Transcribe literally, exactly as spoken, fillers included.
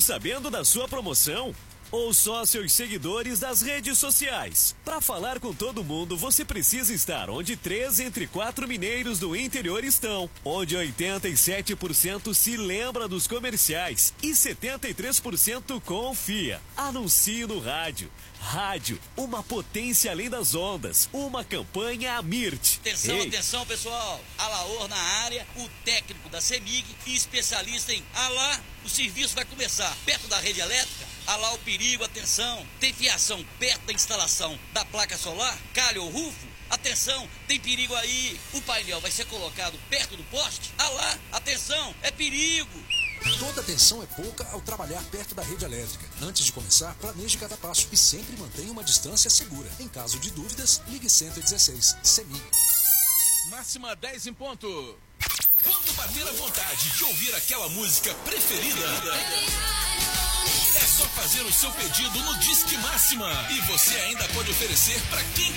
sabendo da sua promoção? Ou só seus seguidores das redes sociais? Para falar com todo mundo, você precisa estar onde três entre quatro mineiros do interior estão, onde oitenta e sete por cento se lembra dos comerciais e setenta e três por cento confia. Anuncie no rádio. Rádio, uma potência além das ondas, uma campanha Amirt. Atenção, Ei. atenção pessoal, Alaor na área, o técnico da CEMIG e especialista em Alá, o serviço vai começar perto da rede elétrica. Alá o perigo, atenção, tem fiação perto da instalação da placa solar, calha ou rufo? Atenção, tem perigo aí, o painel vai ser colocado perto do poste? Alá, atenção, é perigo. Toda atenção é pouca ao trabalhar perto da rede elétrica. Antes de começar, planeje cada passo e sempre mantenha uma distância segura. Em caso de dúvidas, ligue cento e dezesseis. CEMIG. Máxima dez em ponto. Quando bater a vontade de ouvir aquela música preferida, é só fazer o seu pedido no Disque Máxima. E você ainda pode oferecer para quem